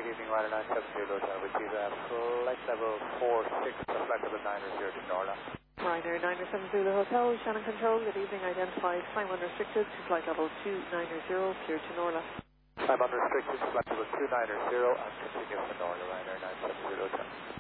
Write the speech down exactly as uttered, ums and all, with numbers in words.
evening, Ryder nine seven zero Hotel, which is uh, flight level four six, flight level nine zero to Norla. Ryder nine seven zero Hotel, Shannon Control, good evening, identified, climb unrestricted to flight level two nine zero, clear to Norla. Climb unrestricted to flight level two nine zero and continue for Norla, Ryder nine seven zero Hotel.